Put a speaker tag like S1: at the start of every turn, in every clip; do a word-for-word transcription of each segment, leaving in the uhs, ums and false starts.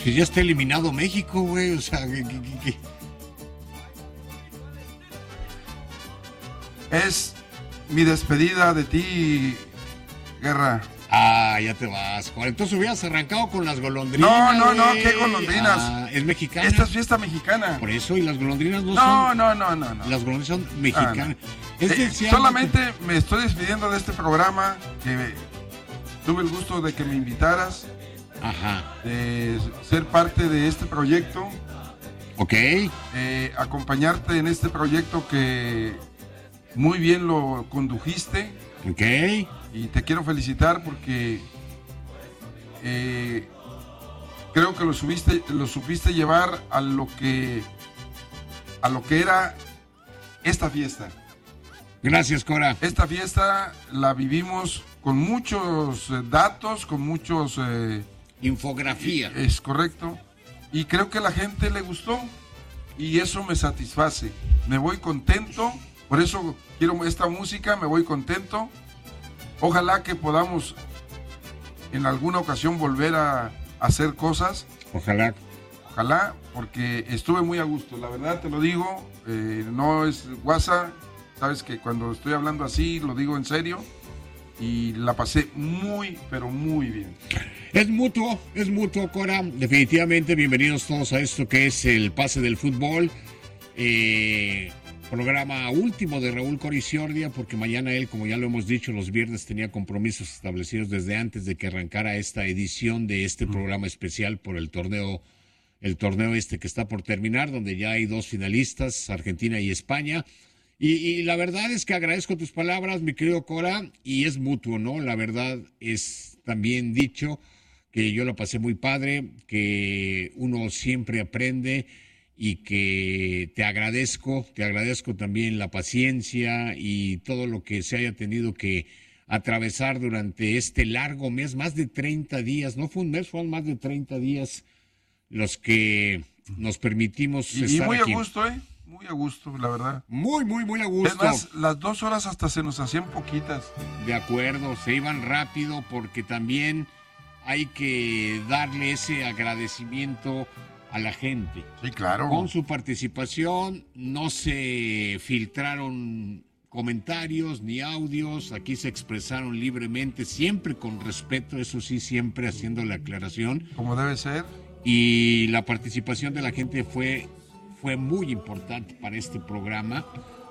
S1: Que ya está eliminado México, güey, o sea, que... que, que...
S2: Es mi despedida de ti, Guerra.
S1: Ah, ya te vas. Entonces hubieras arrancado con las golondrinas.
S2: No, no, no,
S1: güey.
S2: ¿qué golondrinas?
S1: Ah, es mexicana.
S2: Esta es fiesta mexicana.
S1: Por eso, y las golondrinas no,
S2: no
S1: son.
S2: No, no, no, no.
S1: Las golondrinas son mexicanas.
S2: Ah, no.
S1: Es
S2: eh,
S1: decir,
S2: solamente que... me estoy despidiendo de este programa, que tuve el gusto de que me invitaras.
S1: Ajá.
S2: De ser parte de este proyecto.
S1: Ok.
S2: Eh, acompañarte en este proyecto que muy bien lo condujiste.
S1: Ok.
S2: Y te quiero felicitar porque eh, creo que lo subiste, lo supiste llevar a lo que a lo que era esta fiesta.
S1: Gracias, Cora.
S2: Esta fiesta la vivimos con muchos eh, datos, con muchos eh,
S1: infografía.
S2: Es correcto. Y creo que a la gente le gustó y eso me satisface. Me voy contento, por eso quiero esta música, me voy contento. Ojalá que podamos en alguna ocasión volver a, a hacer cosas.
S1: Ojalá.
S2: Ojalá, porque estuve muy a gusto. La verdad te lo digo, eh, no es guasa. Sabes que cuando estoy hablando así, lo digo en serio. Y la pasé muy, pero muy bien.
S1: Es mutuo, es mutuo, Cora. Definitivamente, bienvenidos todos a esto que es el Pase del Fútbol. Eh... Programa último de Raúl Coriciordia, porque mañana él, como ya lo hemos dicho, los viernes tenía compromisos establecidos desde antes de que arrancara esta edición de este programa especial por el torneo, el torneo este que está por terminar, donde ya hay dos finalistas, Argentina y España. Y, y la verdad es que agradezco tus palabras, mi querido Cora, y es mutuo, ¿no? La verdad es también dicho que yo lo pasé muy padre, que uno siempre aprende. Y que te agradezco, te agradezco también la paciencia y todo lo que se haya tenido que atravesar durante este largo mes, más de treinta días, no fue un mes, fueron más de treinta días los que nos permitimos
S2: y,
S1: estar
S2: y muy
S1: aquí.
S2: a gusto, ¿eh? Muy a gusto, la verdad.
S1: Muy, muy, muy a gusto.
S2: Es más, las dos horas hasta se nos hacían poquitas.
S1: De acuerdo, se iban rápido porque también hay que darle ese agradecimiento a la gente.
S2: Sí, claro.
S1: Con su participación no se filtraron comentarios ni audios, aquí se expresaron libremente, siempre con respeto, eso sí, siempre haciendo la aclaración.
S2: Como debe ser.
S1: Y la participación de la gente fue, fue muy importante para este programa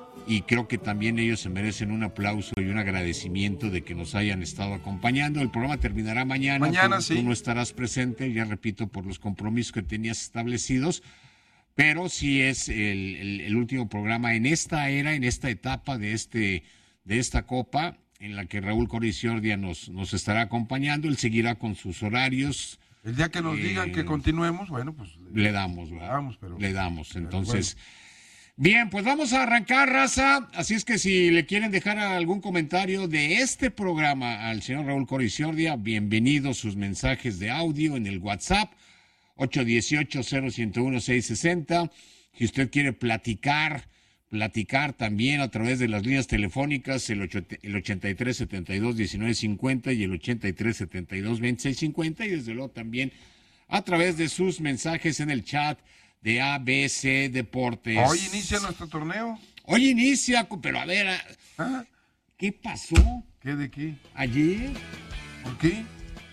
S1: y creo que también ellos se merecen un aplauso y un agradecimiento de que nos hayan estado acompañando. El programa terminará mañana.
S2: Mañana,
S1: tú,
S2: sí.
S1: Tú no estarás presente, ya repito, por los compromisos que tenías establecidos, pero sí es el, el, el último programa en esta era, en esta etapa de, este, de esta Copa, en la que Raúl Coriciordia nos, nos estará acompañando. Él seguirá con sus horarios.
S2: El día que nos
S1: eh,
S2: digan que continuemos, bueno, pues...
S1: Le damos, ¿verdad?
S2: Le damos, pero...
S1: Le damos, entonces...
S2: Pero bueno.
S1: Bien, pues vamos a arrancar, raza. Así es que si le quieren dejar algún comentario de este programa al señor Raúl Coriciordia, bienvenidos sus mensajes de audio en el WhatsApp ocho uno ocho, cero uno uno, seis seis cero. Si usted quiere platicar, platicar también a través de las líneas telefónicas, el, ocho, el ochenta y tres, setenta y dos, diecinueve cincuenta y el ochenta y tres, setenta y dos, veintiséis cincuenta, y desde luego también a través de sus mensajes en el chat de A B C Deportes.
S2: Hoy inicia nuestro torneo.
S1: Hoy inicia, pero a ver,
S2: ¿Ah?
S1: ¿qué pasó?
S2: ¿Qué de qué?
S1: ¿Ayer?
S2: ¿Por qué?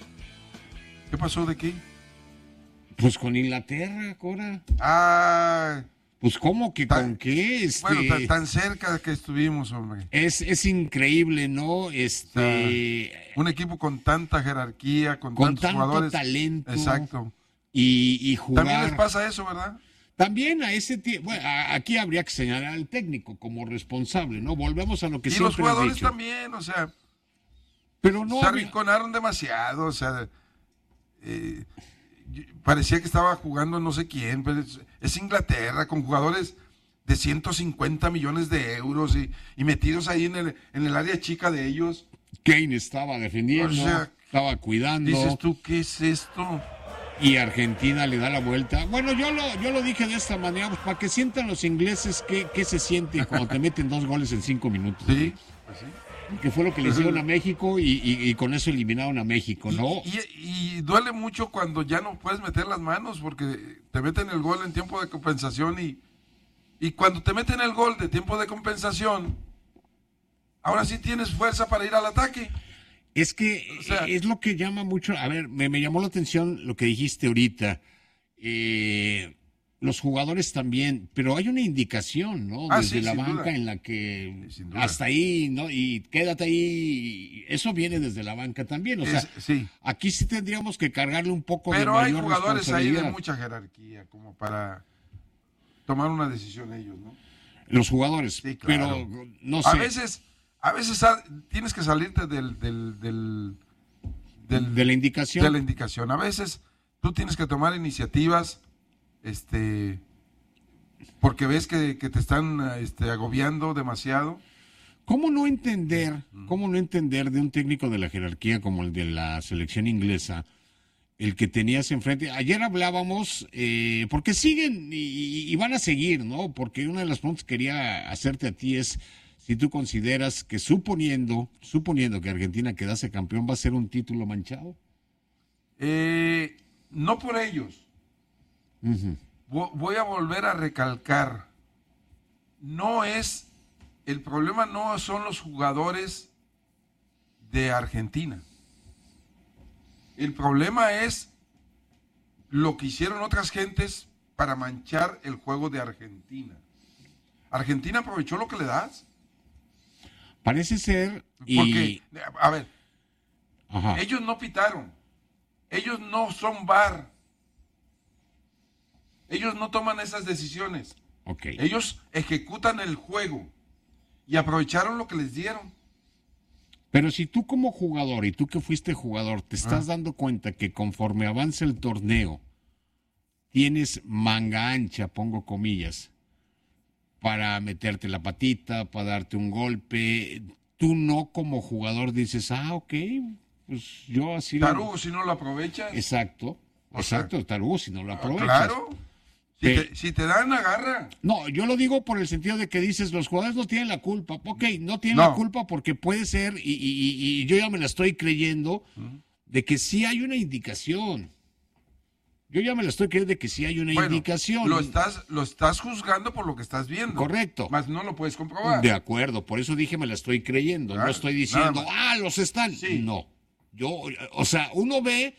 S2: ¿Qué pasó de qué?
S1: Pues con Inglaterra, Cora.
S2: Ah.
S1: Pues ¿cómo que
S2: tan,
S1: con qué? Este,
S2: bueno, tan, tan cerca que estuvimos, hombre.
S1: Es, es increíble, ¿no? Este,
S2: o sea, un equipo con tanta jerarquía, con,
S1: con
S2: tantos
S1: tanto
S2: jugadores.
S1: talento.
S2: Exacto.
S1: Y, y jugar.
S2: También les pasa eso, ¿verdad?
S1: También a ese tiempo, bueno, aquí habría que señalar al técnico como responsable, ¿no? Volvemos a lo que
S2: y
S1: siempre
S2: los jugadores
S1: he dicho.
S2: también, o sea,
S1: pero no
S2: se
S1: había...
S2: arrinconaron demasiado, o sea, eh, parecía que estaba jugando no sé quién, pero es, es Inglaterra con jugadores de ciento cincuenta millones de euros y, y metidos ahí en el, en el área chica de ellos.
S1: Kane estaba defendiendo,
S2: o sea,
S1: estaba cuidando.
S2: Dices tú, ¿qué es esto?
S1: Y Argentina le da la vuelta. Bueno, yo lo, yo lo dije de esta manera, pues para que sientan los ingleses qué, qué se siente cuando te meten dos goles en cinco minutos.
S2: Sí, pues sí.
S1: que fue lo que le hicieron a México y, y, y con eso eliminaron a México, ¿no?
S2: Y, y, y duele mucho cuando ya no puedes meter las manos porque te meten el gol en tiempo de compensación y, y cuando te meten el gol de tiempo de compensación, ahora sí tienes fuerza para ir al ataque.
S1: Es que
S2: O sea,
S1: es lo que llama mucho, a ver, me, me llamó la atención lo que dijiste ahorita. Eh, los jugadores también, pero hay una indicación, ¿no?
S2: Ah,
S1: Desde
S2: sí,
S1: la
S2: sin
S1: banca
S2: duda.
S1: en la que
S2: Sí, sin duda.
S1: hasta ahí, ¿no? Y quédate ahí. Eso viene desde la banca también. O sea,
S2: Es- sí.
S1: aquí sí tendríamos que cargarle un poco
S2: Pero
S1: de
S2: hay
S1: mayor
S2: jugadores ahí de
S1: responsabilidad.
S2: mucha jerarquía como para tomar una decisión ellos, ¿no?
S1: Los jugadores,
S2: Sí, claro.
S1: pero no sé.
S2: A veces, a veces sal- tienes que salirte del, del, del, del-
S1: de la indicación.
S2: de la indicación. A veces tú tienes que tomar iniciativas, este, porque ves que, que te están este, agobiando demasiado.
S1: ¿Cómo no entender, cómo no entender de un técnico de la jerarquía como el de la selección inglesa, el que tenías enfrente? Ayer hablábamos, eh, porque siguen y, y van a seguir, ¿no? Porque una de las preguntas que quería hacerte a ti es si tú consideras que suponiendo, suponiendo que Argentina quedase campeón, va a ser un título manchado.
S2: Eh, no por ellos.
S1: Ujú.
S2: Vo- Voy a volver a recalcar. No es, el problema no son los jugadores de Argentina. El problema es lo que hicieron otras gentes para manchar el juego de Argentina. Argentina aprovechó lo que le das.
S1: Parece ser y
S2: Porque, a ver,
S1: ajá.
S2: ellos no pitaron. Ellos no son V A R. Ellos no toman esas decisiones.
S1: Ok.
S2: Ellos ejecutan el juego y aprovecharon lo que les dieron.
S1: Pero si tú como jugador y tú que fuiste jugador te estás
S2: Ah.
S1: dando cuenta que conforme avanza el torneo tienes manga ancha, pongo comillas, para meterte la patita, para darte un golpe, tú no como jugador dices, ah, ok, pues yo así... lo-
S2: Tarugo, si no lo aprovechas.
S1: Exacto,
S2: O sea,
S1: exacto, tarugo si no lo
S2: ah,
S1: aprovechas.
S2: claro. Si,
S1: Pe-
S2: te, si te dan, agarra.
S1: No, yo lo digo por el sentido de que dices, los jugadores no tienen la culpa. Ok, no tienen
S2: No.
S1: la culpa porque puede ser, y, y- y- y yo ya me la estoy creyendo, de que sí hay una indicación. Yo ya me la estoy creyendo de que sí hay una
S2: Bueno,
S1: indicación.
S2: Lo estás, lo estás juzgando por lo que estás viendo.
S1: Correcto.
S2: Más no lo puedes comprobar.
S1: De acuerdo, por eso dije me la estoy creyendo.
S2: Claro,
S1: no estoy
S2: nada
S1: diciendo,
S2: más.
S1: ah, los están.
S2: Sí.
S1: No. Yo, o sea, uno ve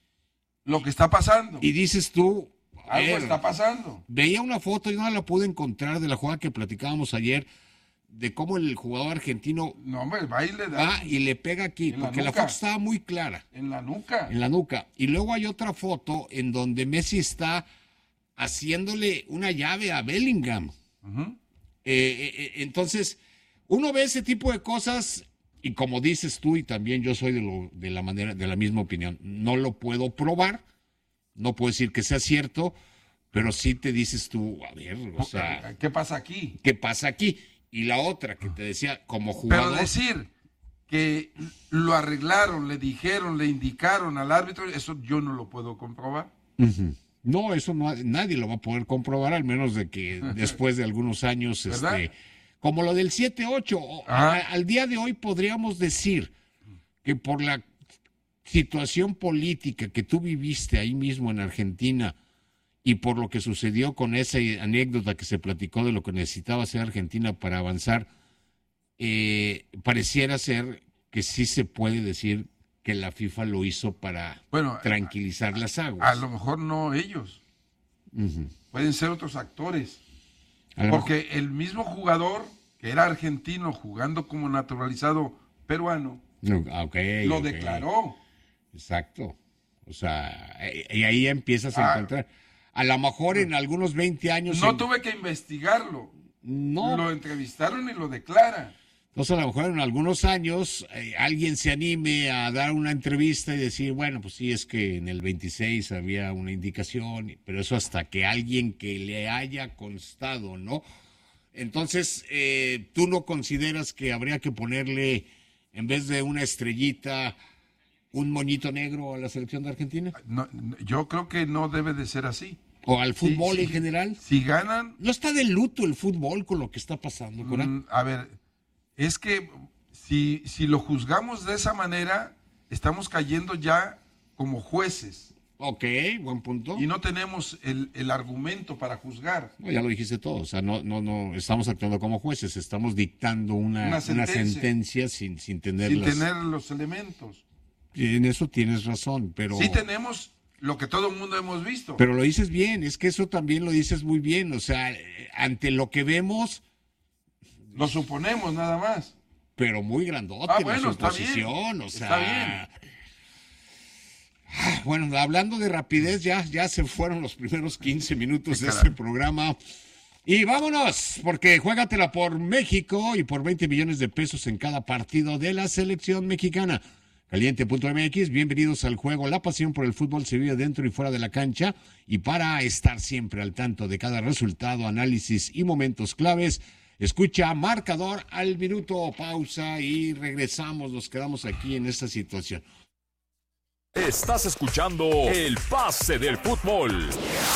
S2: Lo que está pasando.
S1: y dices tú, a
S2: Algo
S1: ver,
S2: está pasando.
S1: veía una foto y no la pude encontrar de la jugada que platicábamos ayer, de cómo el jugador argentino
S2: No, hombre, el baile da
S1: va y le pega aquí,
S2: En la
S1: porque la
S2: nuca.
S1: foto estaba muy clara,
S2: en la nuca.
S1: en la nuca. Y luego hay otra foto en donde Messi está haciéndole una llave a Bellingham.
S2: Ujú.
S1: Eh, eh, entonces, uno ve ese tipo de cosas y como dices tú, y también yo soy de, lo, de la manera, de la misma opinión, no lo puedo probar, no puedo decir que sea cierto, pero sí te dices tú, a ver, o sea,
S2: ¿Qué pasa aquí?
S1: ¿qué pasa aquí? Y la otra que te decía, como
S2: Pero
S1: jugador,
S2: decir que lo arreglaron, le dijeron, le indicaron al árbitro, eso yo no lo puedo comprobar.
S1: Ujú. No, eso no, nadie lo va a poder comprobar, al menos de que después de algunos años,
S2: ¿Verdad?
S1: este, como lo del siete ocho, o-
S2: Ajá.
S1: a- al día de hoy podríamos decir que por la situación política que tú viviste ahí mismo en Argentina y por lo que sucedió con esa anécdota que se platicó de lo que necesitaba hacer Argentina para avanzar, eh, pareciera ser que sí se puede decir que la FIFA lo hizo para
S2: Bueno,
S1: tranquilizar las aguas.
S2: a lo mejor no ellos,
S1: Ujú.
S2: pueden ser otros actores.
S1: A lo
S2: Porque el mismo jugador que era argentino jugando como naturalizado peruano,
S1: mejor- Ah, ok,
S2: lo
S1: ok.
S2: declaró.
S1: Exacto. O sea, eh, y ahí ya empiezas a
S2: Ah.
S1: encontrar. A lo mejor en algunos veinte años.
S2: No
S1: en-
S2: tuve que investigarlo.
S1: No.
S2: Lo entrevistaron y lo declara.
S1: Entonces, a lo mejor en algunos años eh, alguien se anime a dar una entrevista y decir, bueno, pues sí, es que en el veintiséis había una indicación, pero eso hasta que alguien que le haya constado, ¿no? Entonces, eh, ¿tú no consideras que habría que ponerle, en vez de una estrellita, un moñito negro a la selección de Argentina?
S2: No, no, yo creo que no debe de ser así.
S1: ¿O al fútbol
S2: Sí,
S1: en
S2: sí.
S1: general?
S2: Si ganan,
S1: ¿No está de luto el fútbol con lo que está pasando, Corán?
S2: mm, a ver, es que si, si lo juzgamos de esa manera, estamos cayendo ya como jueces.
S1: Ok, buen punto.
S2: Y no tenemos el, el argumento para juzgar.
S1: No, ya lo dijiste todo, o sea, no, no, no estamos actuando como jueces, estamos dictando una,
S2: Una sentencia.
S1: una sentencia sin, sin tener
S2: Sin
S1: las-
S2: tener los elementos.
S1: Y en eso tienes razón, pero...
S2: Sí tenemos lo que todo el mundo hemos visto.
S1: Pero lo dices bien, es que eso también lo dices muy bien, o sea, eh, ante lo que vemos,
S2: Lo suponemos nada más.
S1: pero muy grandote
S2: Ah,
S1: la
S2: bueno, está
S1: suposición,
S2: bien,
S1: o sea...
S2: está bien.
S1: Ah, Bueno, hablando de rapidez, ya, ya se fueron los primeros quince minutos de
S2: Caray.
S1: este programa. Y vámonos, porque juégatela por México y por veinte millones de pesos en cada partido de la selección mexicana. Caliente punto M X, bienvenidos al juego. La pasión por el fútbol se vive dentro y fuera de la cancha. Y para estar siempre al tanto de cada resultado, análisis y momentos claves, escucha Marcador al minuto, pausa y regresamos. Nos quedamos aquí en esta situación.
S3: Estás escuchando el pase del fútbol.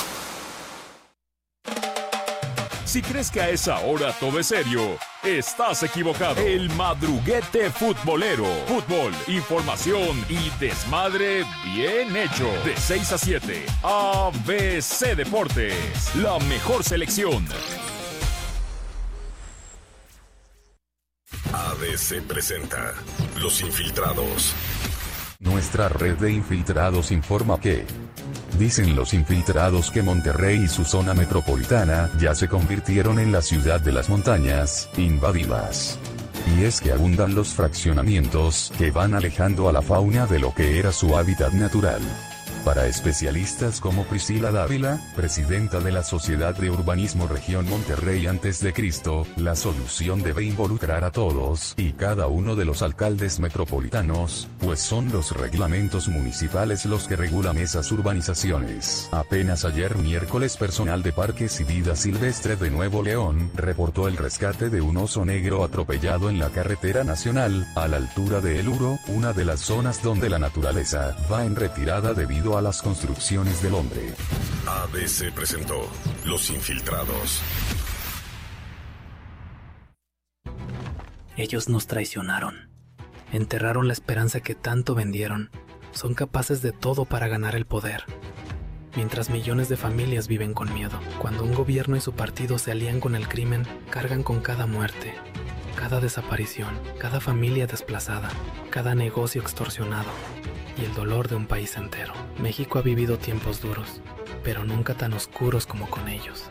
S3: Si crees que a esa hora todo es serio, estás equivocado. El madruguete futbolero. Fútbol, información y desmadre bien hecho. De seis a siete, A B C Deportes. La mejor selección.
S4: A B C presenta Los Infiltrados.
S5: Nuestra red de infiltrados informa que dicen los infiltrados que Monterrey y su zona metropolitana ya se convirtieron en la ciudad de las montañas invadidas. Y es que abundan los fraccionamientos que van alejando a la fauna de lo que era su hábitat natural. Para especialistas como Priscila Dávila, presidenta de la Sociedad de Urbanismo Región Monterrey antes de Cristo, la solución debe involucrar a todos y cada uno de los alcaldes metropolitanos, pues son los reglamentos municipales los que regulan esas urbanizaciones. Apenas ayer miércoles, personal de Parques y Vida Silvestre de Nuevo León reportó el rescate de un oso negro atropellado en la carretera nacional, a la altura de El Uro, una de las zonas donde la naturaleza va en retirada debido a las construcciones del hombre.
S4: A B C presentó Los Infiltrados.
S6: Ellos nos traicionaron. Enterraron la esperanza que tanto vendieron. Son capaces de todo para ganar el poder. Mientras millones de familias viven con miedo. Cuando un gobierno y su partido se alían con el crimen, cargan con cada muerte, cada desaparición, cada familia desplazada, cada negocio extorsionado y el dolor de un país entero. México ha vivido tiempos duros, pero nunca tan oscuros como con ellos.